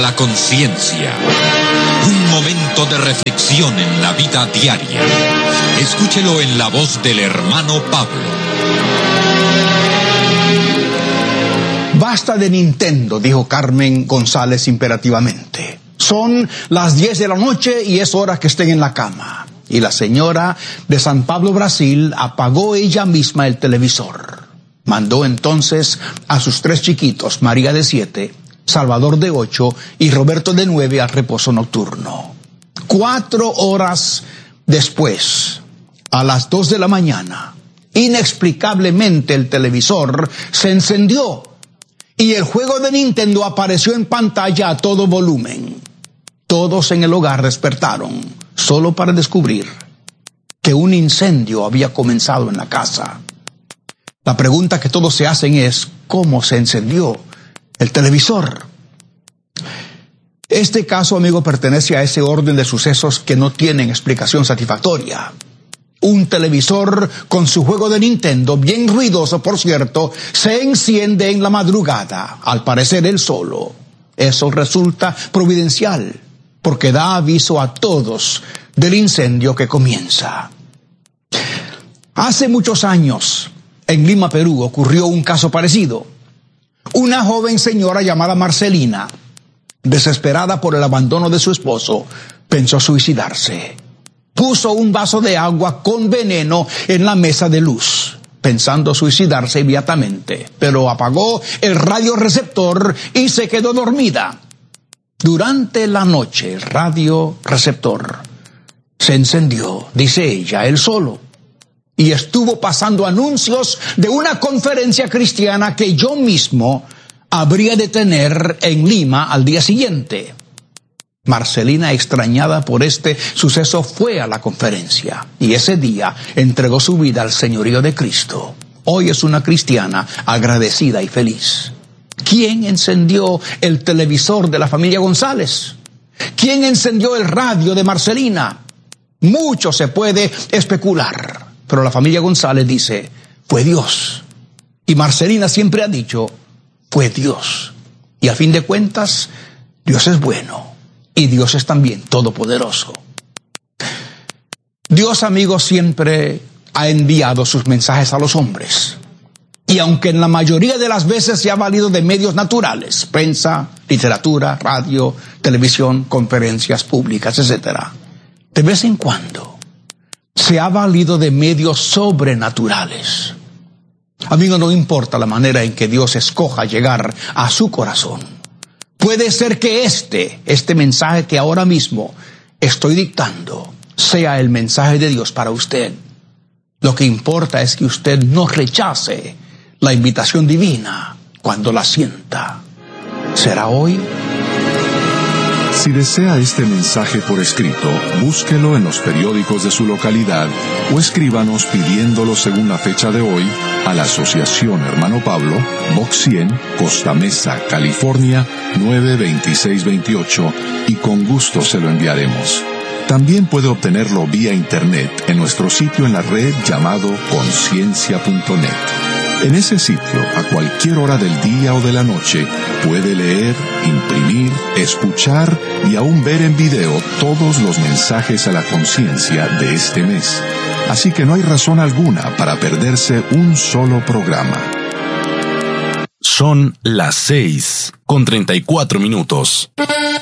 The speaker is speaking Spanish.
La conciencia. Un momento de reflexión en la vida diaria. Escúchelo en la voz del hermano Pablo. Basta de Nintendo, dijo Carmen González imperativamente. Son las 10 de la noche y es hora que estén en la cama. Y la señora de San Pablo, Brasil, apagó ella misma el televisor. Mandó entonces a sus 3 chiquitos, María de 7, Salvador de 8 y Roberto de 9 al reposo nocturno. 4 horas después, a las 2 de la mañana, inexplicablemente el televisor se encendió y el juego de Nintendo apareció en pantalla a todo volumen. Todos en el hogar despertaron, solo para descubrir que un incendio había comenzado en la casa. La pregunta que todos se hacen es, ¿cómo se encendió el televisor? Este caso, amigo, pertenece a ese orden de sucesos que no tienen explicación satisfactoria. Un televisor con su juego de Nintendo, bien ruidoso por cierto, se enciende en la madrugada, al parecer él solo. Eso resulta providencial, porque da aviso a todos del incendio que comienza. Hace muchos años, en Lima, Perú, ocurrió un caso parecido. Una joven señora llamada Marcelina, desesperada por el abandono de su esposo, pensó suicidarse. Puso un vaso de agua con veneno en la mesa de luz, pensando suicidarse inmediatamente, pero apagó el radioreceptor y se quedó dormida. Durante la noche, el radioreceptor se encendió, dice ella, él solo, y estuvo pasando anuncios de una conferencia cristiana que yo mismo habría de tener en Lima al día siguiente. Marcelina, extrañada por este suceso, fue a la conferencia y ese día entregó su vida al señorío de Cristo. Hoy es una cristiana agradecida y feliz. ¿Quién encendió el televisor de la familia González? ¿Quién encendió el radio de Marcelina? Mucho se puede especular, pero la familia González dice, fue Dios. Y Marcelina siempre ha dicho, fue Dios. Y a fin de cuentas, Dios es bueno. Y Dios es también todopoderoso. Dios, amigos, siempre ha enviado sus mensajes a los hombres. Y aunque en la mayoría de las veces se ha valido de medios naturales, prensa, literatura, radio, televisión, conferencias públicas, etc., de vez en cuando se ha valido de medios sobrenaturales. Amigo, no importa la manera en que Dios escoja llegar a su corazón. Puede ser que este mensaje que ahora mismo estoy dictando sea el mensaje de Dios para usted. Lo que importa es que usted no rechace la invitación divina cuando la sienta. ¿Será hoy? Si desea este mensaje por escrito, búsquelo en los periódicos de su localidad o escríbanos pidiéndolo según la fecha de hoy a la Asociación Hermano Pablo, Box 100, Costa Mesa, California, 92628 y con gusto se lo enviaremos. También puede obtenerlo vía internet en nuestro sitio en la red llamado conciencia.net. En ese sitio, a cualquier hora del día o de la noche, puede leer, imprimir, escuchar y aún ver en video todos los mensajes a la conciencia de este mes. Así que no hay razón alguna para perderse un solo programa. Son las 6:34.